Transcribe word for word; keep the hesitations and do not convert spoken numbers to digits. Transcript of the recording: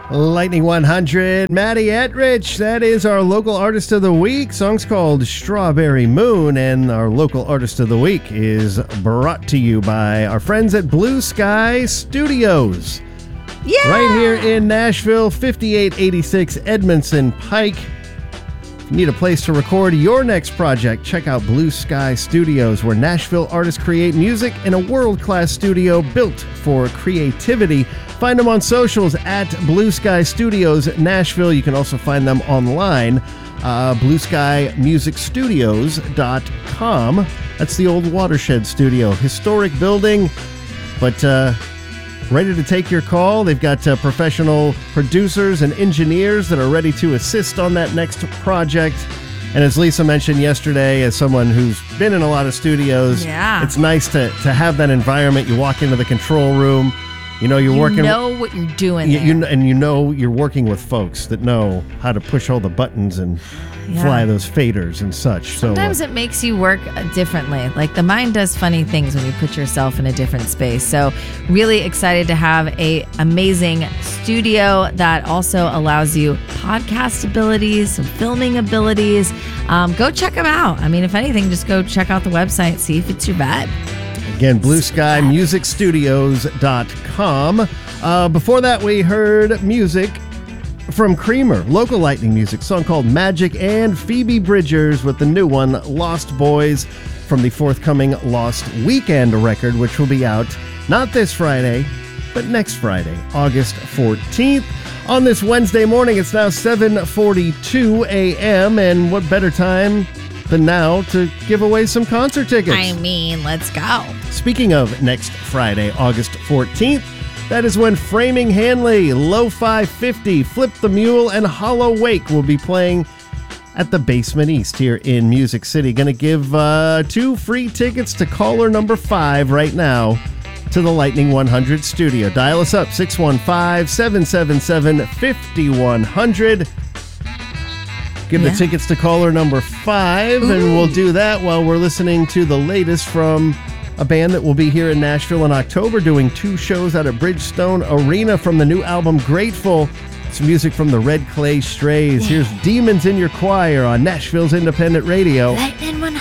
Lightning one hundred, Maddie Etrich. That is our local artist of the week. Song's called Strawberry Moon, and our local artist of the week is brought to you by our friends at Blue Sky Studios. Yeah! Right here in Nashville, fifty-eight eighty-six Edmondson Pike. If you need a place to record your next project, check out Blue Sky Studios, where Nashville artists create music in a world-class studio built for creativity. Find them on socials at Blue Sky Studios Nashville. You can also find them online, uh, blue sky music studios dot com. That's the old Watershed Studio. Historic building, but uh, ready to take your call. They've got uh, professional producers and engineers that are ready to assist on that next project. And as Lisa mentioned yesterday, as someone who's been in a lot of studios, yeah. it's nice to, to have that environment. You walk into the control room, you know you're you working. You know what you're doing you, there. you, and you know you're working with folks that know how to push all the buttons and yeah. fly those faders and such. Sometimes so, uh, it makes you work differently. Like the mind does funny things when you put yourself in a different space. So really excited to have a amazing studio that also allows you podcast abilities, some filming abilities. Um, go check them out. I mean, if anything, just go check out the website, see if it's your vibe. Again, blue sky music studios dot com. Uh, before that, we heard music from Creamer, local Lightning music, song called Magic, and Phoebe Bridgers with the new one, Lost Boys, from the forthcoming Lost Weekend record, which will be out not this Friday, but next Friday, August fourteenth. On this Wednesday morning, it's now seven forty-two a.m., and what better time than now to give away some concert tickets. I mean, let's go. Speaking of next Friday, August fourteenth, that is when Framing Hanley, Lo-Fi fifty, Flip the Mule, and Hollow Wake will be playing at the Basement East here in Music City. Going to give uh, two free tickets to caller number five right now to the Lightning one hundred studio. Dial us up, six one five, seven seven seven, five one zero zero. Give yeah. the tickets to caller number five, Ooh. And we'll do that while we're listening to the latest from a band that will be here in Nashville in October, doing two shows out at Bridgestone Arena from the new album Grateful. It's music from the Red Clay Strays. Yeah. Here's Demons in Your Choir on Nashville's Independent Radio. Lightning one hundred.